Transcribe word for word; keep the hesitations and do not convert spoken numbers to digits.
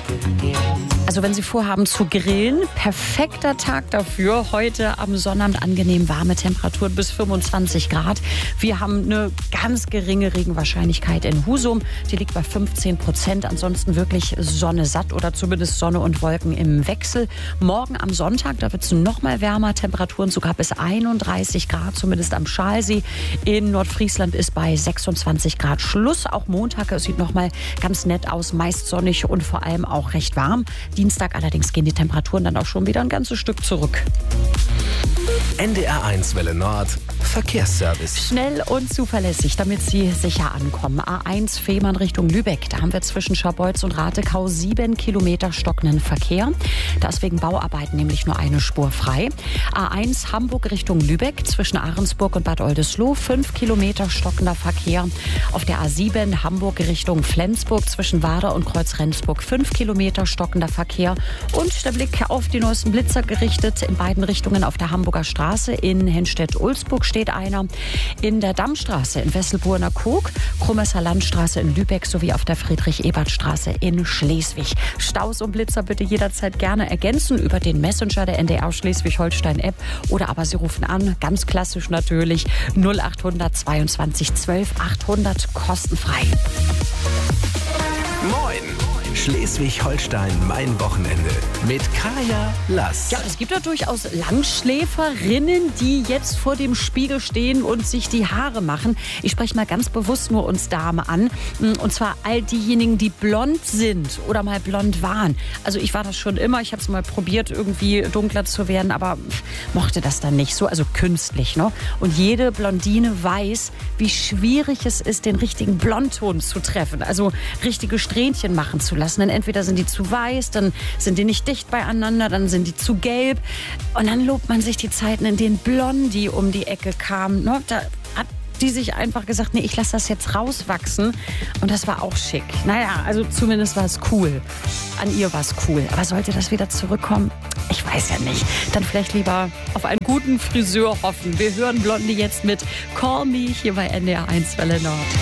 Also wenn Sie vorhaben zu grillen, perfekter Tag dafür. Heute am Sonnabend angenehm warme Temperaturen bis fünfundzwanzig Grad. Wir haben eine ganz geringe Regenwahrscheinlichkeit in Husum. Die liegt bei fünfzehn Prozent. Ansonsten wirklich Sonne satt oder zumindest Sonne und Wolken im Wechsel. Morgen am Sonntag, da wird es noch mal wärmer. Temperaturen sogar bis einunddreißig Grad, zumindest am Schalsee. In Nordfriesland ist bei sechsundzwanzig Grad Schluss. Auch Montag, es sieht noch mal ganz nett aus. Meist sonnig und vor allem auch recht warm. Dienstag allerdings gehen die Temperaturen dann auch schon wieder ein ganzes Stück zurück. N D R eins Welle Nord Verkehrsservice. Schnell und zuverlässig, damit Sie sicher ankommen. A eins Fehmarn Richtung Lübeck. Da haben wir zwischen Scharbeutz und Ratekau sieben Kilometer stockenden Verkehr. Da ist wegen Bauarbeiten nämlich nur eine Spur frei. A eins Hamburg Richtung Lübeck. Zwischen Ahrensburg und Bad Oldesloe fünf Kilometer stockender Verkehr. Auf der A sieben Hamburg Richtung Flensburg. Zwischen Wader und Kreuz-Rendsburg fünf Kilometer stockender Verkehr. Und der Blick auf die neuesten Blitzer gerichtet in beiden Richtungen. Auf der Hamburger Straße in Henstedt-Ulzburg steht einer. In der Dammstraße in Wesselburner Kog, Krumesser Landstraße in Lübeck sowie auf der Friedrich-Ebert-Straße in Schleswig. Staus und Blitzer bitte jederzeit gerne ergänzen über den Messenger der N D R Schleswig-Holstein-App oder aber Sie rufen an, ganz klassisch natürlich, null acht hundert zweiundzwanzig zwölf achthundert kostenfrei. Moin! Schleswig-Holstein, mein Wochenende mit Kaya Lass. Ja, es gibt ja durchaus Langschläferinnen, die jetzt vor dem Spiegel stehen und sich die Haare machen. Ich spreche mal ganz bewusst nur uns Damen an. Und zwar all diejenigen, die blond sind oder mal blond waren. Also ich war das schon immer. Ich habe es mal probiert, irgendwie dunkler zu werden, aber mochte das dann nicht so. Also künstlich, ne? Und jede Blondine weiß, wie schwierig es ist, den richtigen Blondton zu treffen. Also richtige Strähnchen machen zu lassen. Denn entweder sind die zu weiß, dann sind die nicht dicht beieinander, dann sind die zu gelb. Und dann lobt man sich die Zeiten, in denen Blondie um die Ecke kam. Ne? Da hat die sich einfach gesagt, nee, ich lasse das jetzt rauswachsen. Und das war auch schick. Naja, also zumindest war es cool. An ihr war es cool. Aber sollte das wieder zurückkommen? Ich weiß ja nicht. Dann vielleicht lieber auf einen guten Friseur hoffen. Wir hören Blondie jetzt mit Call Me hier bei N D R eins Welle Nord.